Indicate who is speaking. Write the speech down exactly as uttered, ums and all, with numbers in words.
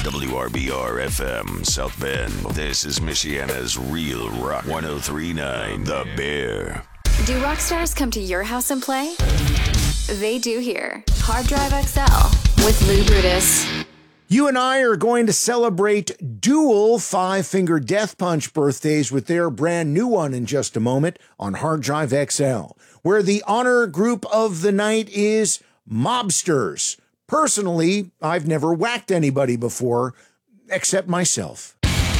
Speaker 1: W R B R F M, South Bend. This is Michiana's Real Rock one oh three point nine, The Bear.
Speaker 2: Do rock stars come to your house and play? They do here. Hard Drive X L with Lou Brutus.
Speaker 3: You and I are going to celebrate dual Five Finger Death Punch birthdays with their brand new one in just a moment on Hard Drive X L, where the honor group of the night is Mobsters. Personally, I've never whacked anybody before, except myself.